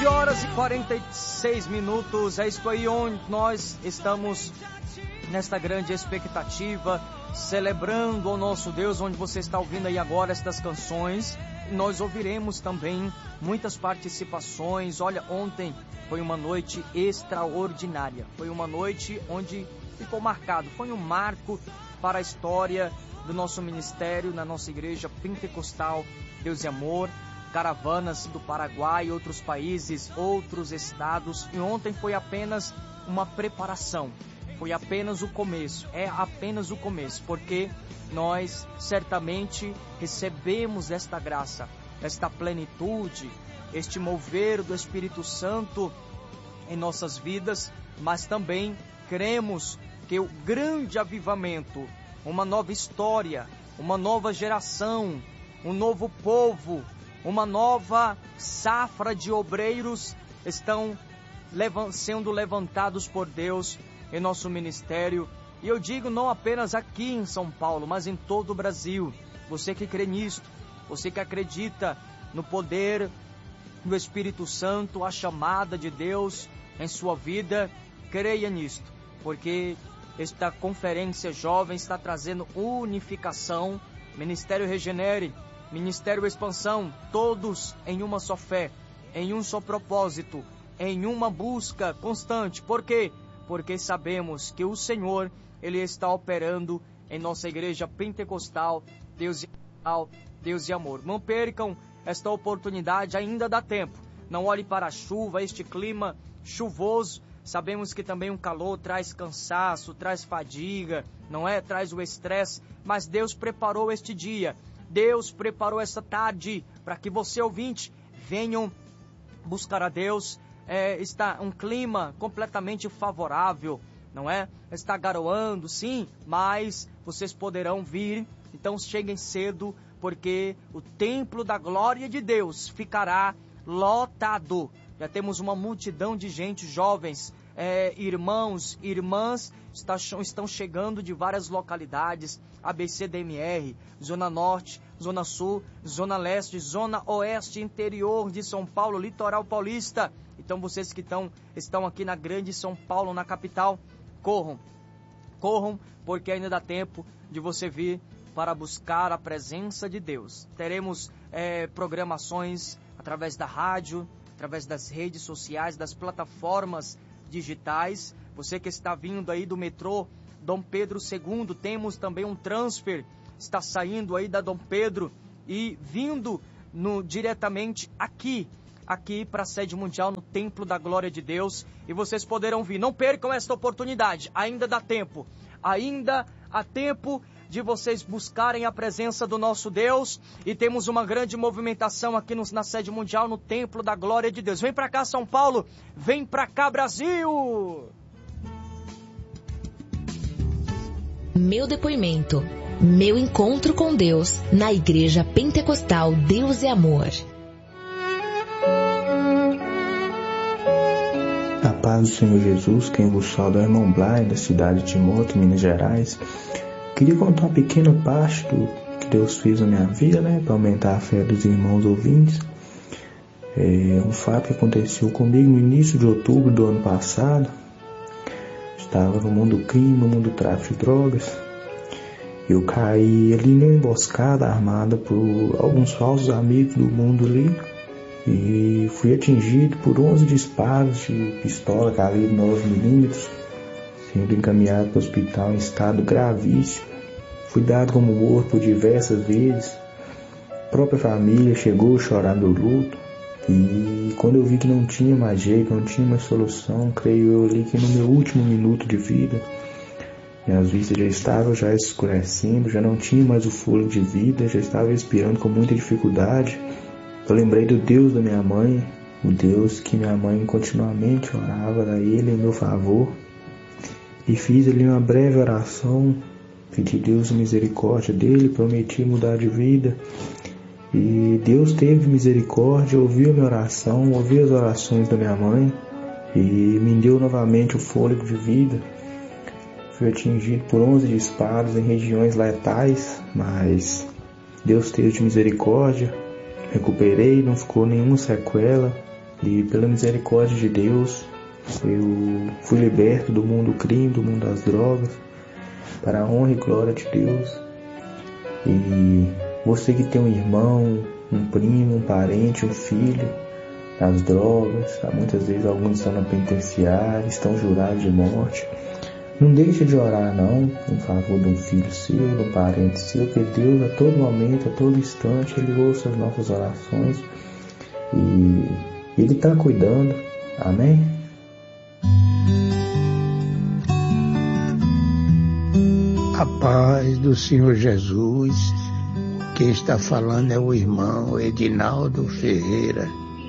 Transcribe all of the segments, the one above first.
11 horas e 46 minutos, é isso aí onde nós estamos nesta grande expectativa, celebrando o nosso Deus, onde você está ouvindo aí agora estas canções. Nós ouviremos também muitas participações. Olha, ontem foi uma noite extraordinária, foi uma noite onde ficou marcado, foi um marco para a história do nosso ministério, na nossa igreja pentecostal Deus e Amor. Caravanas do Paraguai, outros países, outros estados, e ontem foi apenas uma preparação, foi apenas o começo, é apenas o começo, porque nós certamente recebemos esta graça, esta plenitude, este mover do Espírito Santo em nossas vidas, mas também cremos que o grande avivamento, uma nova história, uma nova geração, um novo povo, uma nova safra de obreiros estão sendo levantados por Deus em nosso ministério. E eu digo não apenas aqui em São Paulo, mas em todo o Brasil. Você que crê nisto, você que acredita no poder do Espírito Santo, a chamada de Deus em sua vida, creia nisto, porque esta conferência jovem está trazendo unificação. Ministério Regenere, Ministério Expansão, todos em uma só fé, em um só propósito, em uma busca constante. Por quê? Porque sabemos que o Senhor, Ele está operando em nossa igreja pentecostal, Deus e Amor. Não percam esta oportunidade, ainda dá tempo. Não olhe para a chuva, este clima chuvoso. Sabemos que também o calor traz cansaço, traz fadiga, não é? Traz o estresse, mas Deus preparou este dia. Deus preparou essa tarde para que você, ouvinte, venham buscar a Deus. Está um clima completamente favorável, não é? Está garoando, sim, mas vocês poderão vir. Então cheguem cedo, porque o templo da glória de Deus ficará lotado. Já temos uma multidão de gente, jovens, irmãos, irmãs, estão chegando de várias localidades, ABCDMR, Zona Norte, Zona Sul, Zona Leste, Zona Oeste, interior de São Paulo, Litoral Paulista. Então vocês que estão aqui na grande São Paulo, na capital, corram, porque ainda dá tempo de você vir para buscar a presença de Deus. Teremos programações através da rádio, através das redes sociais, das plataformas digitais. Você que está vindo aí do metrô Dom Pedro II, temos também um transfer, está saindo aí da Dom Pedro e vindo diretamente aqui para a sede mundial, no Templo da Glória de Deus, e vocês poderão vir. Não percam esta oportunidade, ainda dá tempo, ainda há tempo de vocês buscarem a presença do nosso Deus, e temos uma grande movimentação aqui na sede mundial, no Templo da Glória de Deus. Vem para cá, São Paulo, vem para cá, Brasil! Meu depoimento, meu encontro com Deus na Igreja Pentecostal Deus e Amor. A paz do Senhor Jesus, quem vos salva é o irmão Blay, da cidade de Timóteo, Minas Gerais. Queria contar uma pequena parte do que Deus fez na minha vida, para aumentar a fé dos irmãos ouvintes. Um fato que aconteceu comigo no início de outubro do ano passado. Estava no mundo do crime, no mundo do tráfico de drogas. Eu caí ali numa emboscada armada por alguns falsos amigos do mundo ali. E fui atingido por 11 disparos de pistola calibre 9mm, sendo encaminhado para o hospital em estado gravíssimo. Fui dado como morto por diversas vezes. A própria família chegou chorando o luto. E quando eu vi que não tinha mais jeito, não tinha mais solução, creio eu ali que no meu último minuto de vida, minhas vistas já estavam escurecendo, já não tinha mais o fôlego de vida, já estava respirando com muita dificuldade. Eu lembrei do Deus da minha mãe, o Deus que minha mãe continuamente orava a Ele em meu favor, e fiz ali uma breve oração, pedi a Deus a misericórdia dele, prometi mudar de vida, e Deus teve misericórdia, ouviu a minha oração, ouviu as orações da minha mãe, e me deu novamente o fôlego de vida. Fui atingido por 11 disparos em regiões letais, mas Deus teve de misericórdia, recuperei, não ficou nenhuma sequela. E pela misericórdia de Deus, eu fui liberto do mundo do crime, do mundo das drogas, para a honra e glória de Deus. E você que tem um irmão, um primo, um parente, um filho nas drogas, muitas vezes alguns estão na penitenciária, estão jurados de morte, não deixe de orar não, em favor de um filho seu, de um parente seu, que Deus a todo momento, a todo instante, Ele ouça as nossas orações e Ele está cuidando. Amém? A paz do Senhor Jesus. Quem está falando é o irmão Edinaldo Ferreira,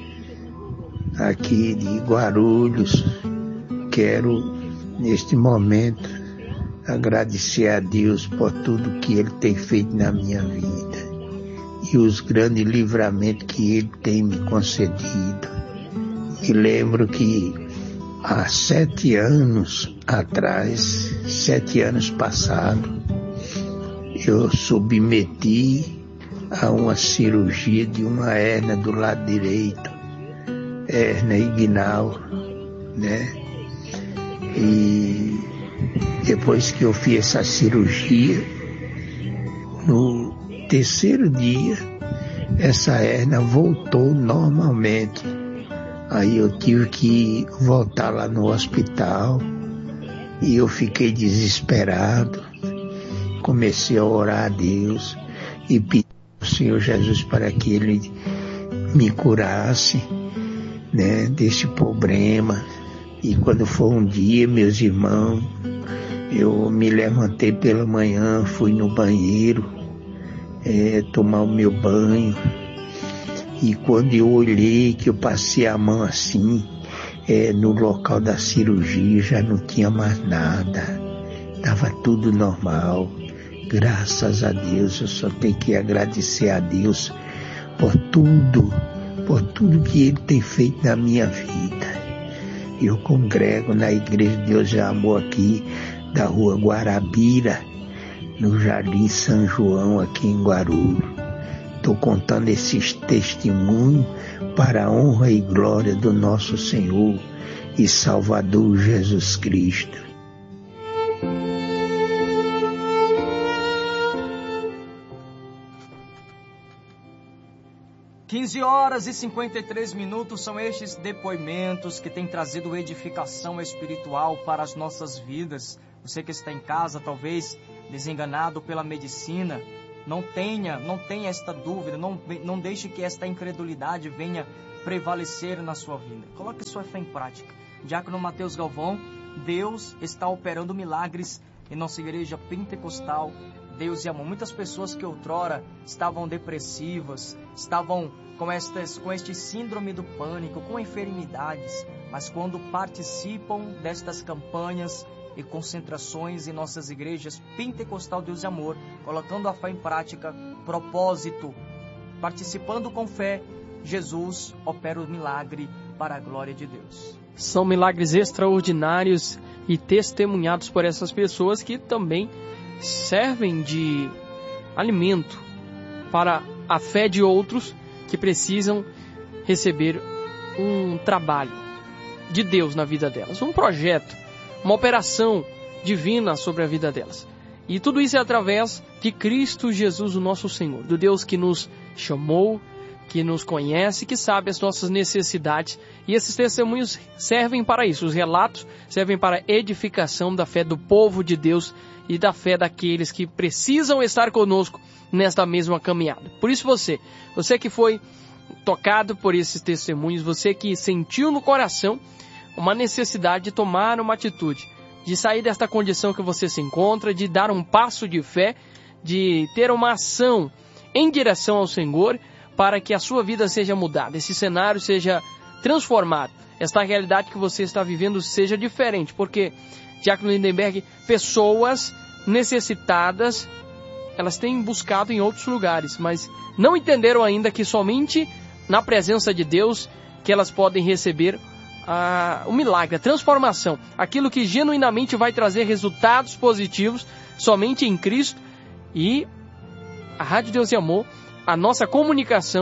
aqui de Guarulhos. Quero, neste momento, agradecer a Deus por tudo que Ele tem feito na minha vida e os grandes livramentos que Ele tem me concedido. E lembro que há 7 anos atrás, 7 anos passados, eu submeti a uma cirurgia de uma hérnia do lado direito, hérnia inguinal, né? E depois que eu fiz essa cirurgia, no 3º dia, essa hérnia voltou normalmente. Aí eu tive que voltar lá no hospital e eu fiquei desesperado. Comecei a orar a Deus e pedi ao Senhor Jesus para que Ele me curasse, né, desse problema. E quando foi um dia, meus irmãos, eu me levantei pela manhã, fui no banheiro, tomar o meu banho. E quando eu olhei, que eu passei a mão assim, no local da cirurgia, já não tinha mais nada. Estava tudo normal. Graças a Deus, eu só tenho que agradecer a Deus por tudo que Ele tem feito na minha vida. Eu congrego na Igreja de Deus e Amor aqui, da rua Guarabira, no Jardim São João, aqui em Guarulhos. Estou contando esses testemunhos para a honra e glória do nosso Senhor e Salvador Jesus Cristo. (15h53) são estes depoimentos que têm trazido edificação espiritual para as nossas vidas. Você que está em casa, talvez desenganado pela medicina, não tenha esta dúvida, não deixe que esta incredulidade venha prevalecer na sua vida. Coloque sua fé em prática. Diácono Mateus Galvão, Deus está operando milagres em nossa igreja pentecostal Deus e Amor. Muitas pessoas que outrora estavam depressivas, estavam com este síndrome do pânico, com enfermidades, mas quando participam destas campanhas e concentrações em nossas igrejas pentecostal Deus e Amor, colocando a fé em prática, propósito, participando com fé, Jesus opera o milagre para a glória de Deus. São milagres extraordinários e testemunhados por essas pessoas que também servem de alimento para a fé de outros que precisam receber um trabalho de Deus na vida delas, um projeto, uma operação divina sobre a vida delas. E tudo isso é através de Cristo Jesus, o nosso Senhor, do Deus que nos chamou, que nos conhece, que sabe as nossas necessidades. E esses testemunhos servem para isso. Os relatos servem para a edificação da fé do povo de Deus e da fé daqueles que precisam estar conosco nesta mesma caminhada. Por isso você que foi tocado por esses testemunhos, você que sentiu no coração uma necessidade de tomar uma atitude, de sair desta condição que você se encontra, de dar um passo de fé, de ter uma ação em direção ao Senhor, para que a sua vida seja mudada, esse cenário seja transformado, esta realidade que você está vivendo seja diferente, porque, Diácono Lindenberg, pessoas necessitadas, elas têm buscado em outros lugares, mas não entenderam ainda que somente na presença de Deus que elas podem receber o milagre, a transformação, aquilo que genuinamente vai trazer resultados positivos somente em Cristo. E a Rádio Deus e Amor, a nossa comunicação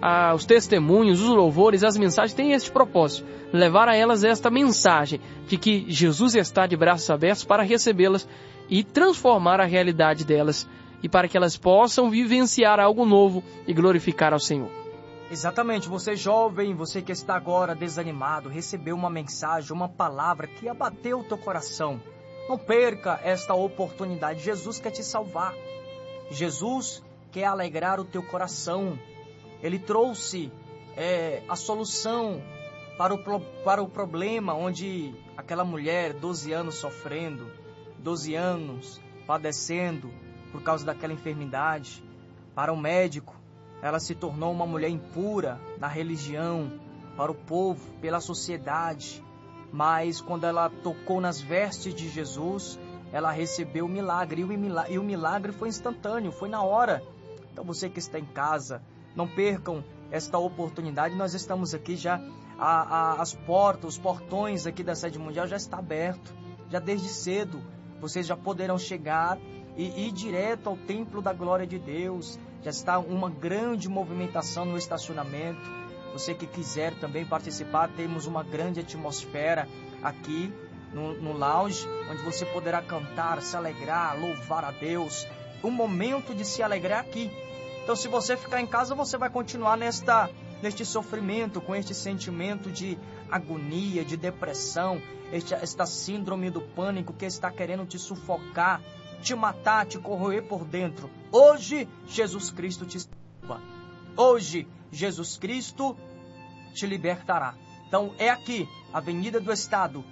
os testemunhos, os louvores, as mensagens têm este propósito, levar a elas esta mensagem de que Jesus está de braços abertos para recebê-las e transformar a realidade delas, e para que elas possam vivenciar algo novo e glorificar ao Senhor. Exatamente, você jovem, você que está agora desanimado, recebeu uma mensagem, uma palavra que abateu o teu coração. Não perca esta oportunidade. Jesus quer te salvar. Jesus quer alegrar o teu coração. Ele trouxe a solução para o problema onde aquela mulher, 12 anos sofrendo, 12 anos padecendo por causa daquela enfermidade. Para o médico, ela se tornou uma mulher impura na religião, para o povo, pela sociedade. Mas quando ela tocou nas vestes de Jesus, ela recebeu o milagre. E o milagre foi instantâneo, foi na hora. Então você que está em casa, não percam esta oportunidade. Nós estamos aqui já, as portas, os portões aqui da Sede Mundial já está aberto. Já desde cedo, vocês já poderão chegar e ir direto ao templo da glória de Deus. Já está uma grande movimentação no estacionamento. Você que quiser também participar, temos uma grande atmosfera aqui no lounge, onde você poderá cantar, se alegrar, louvar a Deus. Um momento de se alegrar aqui. Então, se você ficar em casa, você vai continuar neste sofrimento, com este sentimento de agonia, de depressão, esta síndrome do pânico que está querendo te sufocar, te matar, te corroer por dentro. Hoje, Jesus Cristo te salva. Hoje, Jesus Cristo te libertará. Então, é aqui, Avenida do Estado,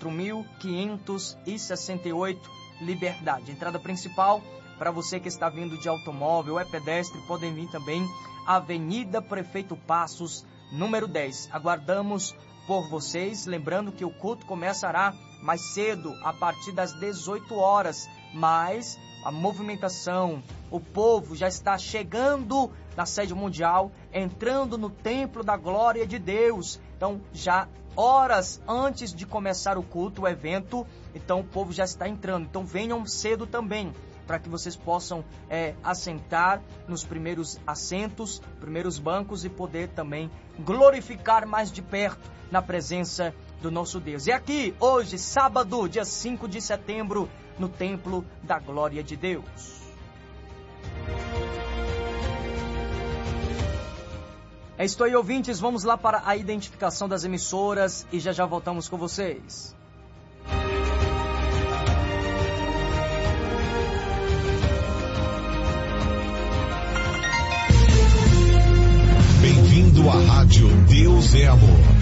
4.568, Liberdade. Entrada principal, para você que está vindo de automóvel, é pedestre, podem vir também, Avenida Prefeito Passos, número 10. Aguardamos por vocês, lembrando que o culto começará mais cedo, a partir das 18 horas, mas a movimentação, o povo já está chegando na Sede Mundial, entrando no templo da glória de Deus. Então, já horas antes de começar o culto, o evento, então o povo já está entrando. Então, venham cedo também, para que vocês possam assentar nos primeiros assentos, primeiros bancos, e poder também glorificar mais de perto na presença do nosso Deus. E aqui, hoje, sábado, dia 5 de setembro, no Templo da Glória de Deus. É isso aí, ouvintes. Vamos lá para a identificação das emissoras e já voltamos com vocês. Bem-vindo à Rádio Deus é Amor.